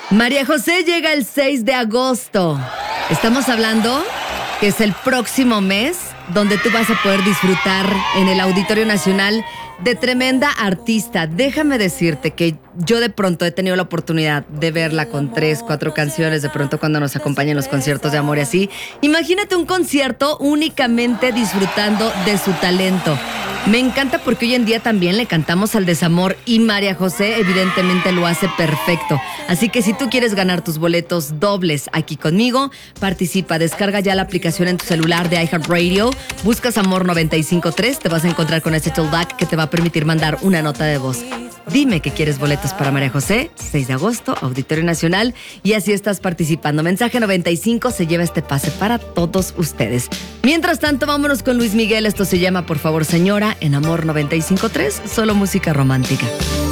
María José llega el 6 de agosto. Estamos hablando que es el próximo mes donde tú vas a poder disfrutar en el Auditorio Nacional de tremenda artista. Déjame decirte que yo de pronto he tenido la oportunidad de verla con 3, 4 canciones, de pronto cuando nos acompaña en los conciertos de amor y así. Imagínate un concierto únicamente disfrutando de su talento. Me encanta porque hoy en día también le cantamos al desamor y María José evidentemente lo hace perfecto. Así que si tú quieres ganar tus boletos dobles aquí conmigo, participa, descarga ya la aplicación en tu celular de iHeartRadio, buscas Amor 95.3, te vas a encontrar con ese tollback que te va a permitir mandar una nota de voz. Dime que quieres boletos para María José, 6 de agosto, Auditorio Nacional, y así estás participando. Mensaje 95 se lleva este pase para todos ustedes. Mientras tanto, vámonos con Luis Miguel. Esto se llama Por favor, señora, en Amor 95.3, solo música romántica.